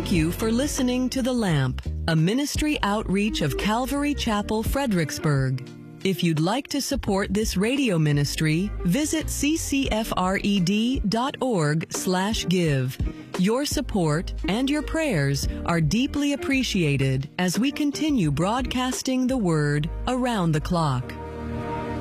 Thank you for listening to The Lamp, a ministry outreach of Calvary Chapel, Fredericksburg. If you'd like to support this radio ministry, visit ccfred.org/give. Your support and your prayers are deeply appreciated as we continue broadcasting the Word around the clock.